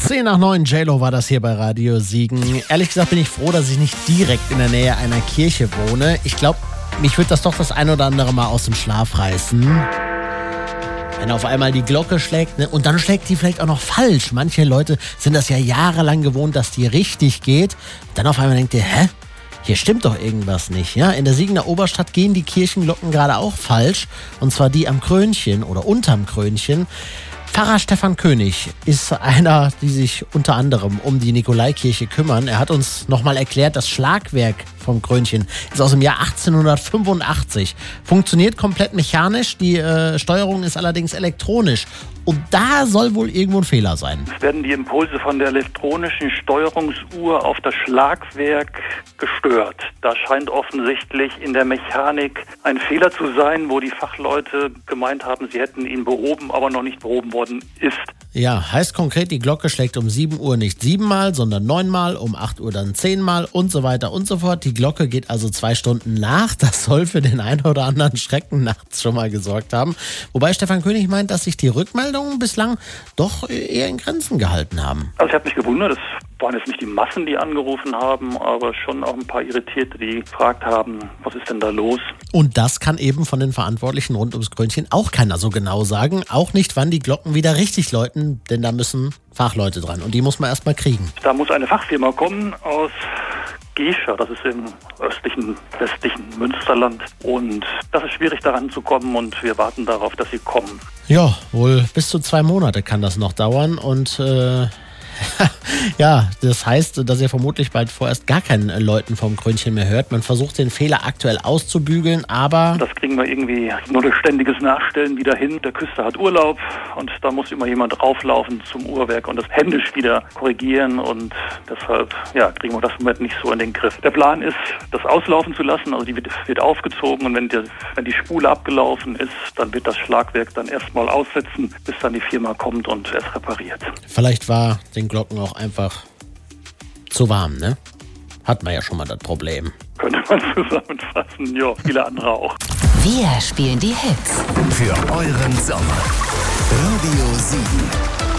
10:09, J-Lo war das hier bei Radio Siegen. Ehrlich gesagt bin ich froh, dass ich nicht direkt in der Nähe einer Kirche wohne. Ich glaube, mich wird das doch das ein oder andere Mal aus dem Schlaf reißen. Wenn auf einmal die Glocke schlägt, ne? Und dann schlägt die vielleicht auch noch falsch. Manche Leute sind das ja jahrelang gewohnt, dass die richtig geht. Dann auf einmal denkt ihr, hä? Hier stimmt doch irgendwas nicht. Ja? In der Siegener Oberstadt gehen die Kirchenglocken gerade auch falsch. Und zwar die am Krönchen oder unterm Krönchen. Pfarrer Stefan König ist einer, die sich unter anderem um die Nikolaikirche kümmern. Er hat uns nochmal erklärt, das Schlagwerk vom Krönchen ist aus dem Jahr 1885. Funktioniert komplett mechanisch, die Steuerung ist allerdings elektronisch. Und da soll wohl irgendwo ein Fehler sein. Es werden die Impulse von der elektronischen Steuerungsuhr auf das Schlagwerk gestört. Da scheint offensichtlich in der Mechanik ein Fehler zu sein, wo die Fachleute gemeint haben, sie hätten ihn behoben, aber noch nicht behoben worden ist. Ja, heißt konkret, die Glocke schlägt um 7 Uhr nicht 7-mal, sondern 9-mal, um 8 Uhr dann 10-mal und so weiter und so fort. Die Glocke geht also 2 Stunden nach. Das soll für den einen oder anderen Schrecken nachts schon mal gesorgt haben. Wobei Stefan König meint, dass sich die Rückmeldungen bislang doch eher in Grenzen gehalten haben. Also ich habe mich gewundert, es waren jetzt nicht die Massen, die angerufen haben, aber schon auch ein paar Irritierte, die gefragt haben, was ist denn da los? Und das kann eben von den Verantwortlichen rund ums Krönchen auch keiner so genau sagen. Auch nicht, wann die Glocken wieder richtig läuten, denn da müssen Fachleute dran und die muss man erst mal kriegen. Da muss eine Fachfirma kommen aus Gescher, das ist im westlichen Münsterland und das ist schwierig daran zu kommen und wir warten darauf, dass sie kommen. Ja, wohl bis zu 2 Monate kann das noch dauern und ja, das heißt, dass ihr vermutlich bald vorerst gar keinen Läuten vom Krönchen mehr hört. Man versucht den Fehler aktuell auszubügeln, aber das kriegen wir irgendwie nur durch ständiges Nachstellen wieder hin. Der Küster hat Urlaub und da muss immer jemand rauflaufen zum Uhrwerk und das händisch wieder korrigieren und deshalb kriegen wir das im Moment nicht so in den Griff. Der Plan ist, das auslaufen zu lassen, also die wird aufgezogen und wenn die Spule abgelaufen ist, dann wird das Schlagwerk dann erstmal aussetzen, bis dann die Firma kommt und es repariert. Vielleicht war den Glocken auch einfach zu warm, ne? Hat man ja schon mal das Problem. Könnte man zusammenfassen, ja, viele andere auch. Wir spielen die Hits. Für euren Sommer. Radio Siegen.